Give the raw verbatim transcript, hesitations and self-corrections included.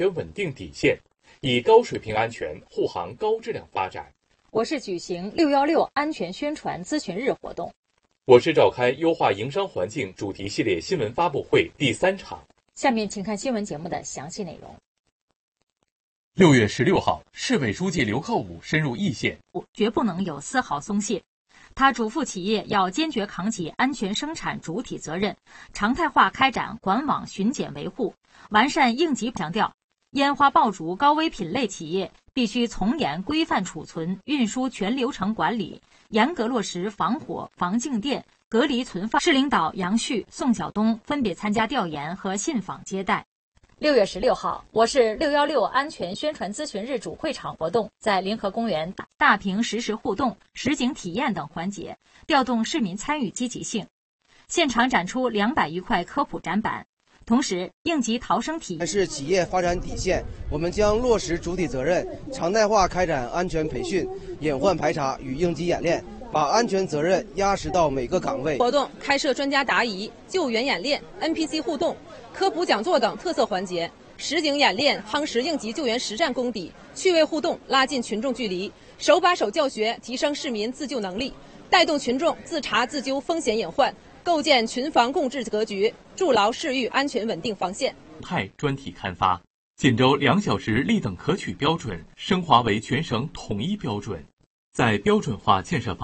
全稳定底线，以高水平安全护航高质量发展。 我是举行六一六安全宣传咨询日活动。 我是召开优化营商环境主题系列新闻发布会第三场。 下面请看新闻节目的详细内容。 六月十六号，市委书记刘克武深入易县， 绝不能有丝毫松懈。他嘱咐企业要坚决扛起安全生产主体责任，常态化开展管网巡检维护，完善应急。强调，烟花爆竹高危品类企业必须从严规范储存、运输全流程管理，严格落实防火、防静电、隔离存放。市领导杨旭、宋晓东分别参加调研和信访接待。六月十六号，我市六一六安全宣传咨询日主会场活动在临河公园大屏实时互动、实景体验等环节，调动市民参与积极性。现场展出两百余块科普展板，同时应急逃生体验是企业发展底线，我们将落实主体责任，常态化开展安全培训、隐患排查与应急演练，把安全责任压实到每个岗位。 活动开设专家答疑、救援演练、N P C 互动、科普讲座等特色环节，实景演练夯实应急救援实战功底，趣味互动拉近群众距离，手把手教学提升市民自救能力，带动群众自查自纠风险隐患，构建群防共治格局，筑牢市域安全稳定防线。 态专题刊发，锦州两小时立等可取标准升华为全省统一标准，在标准化建设方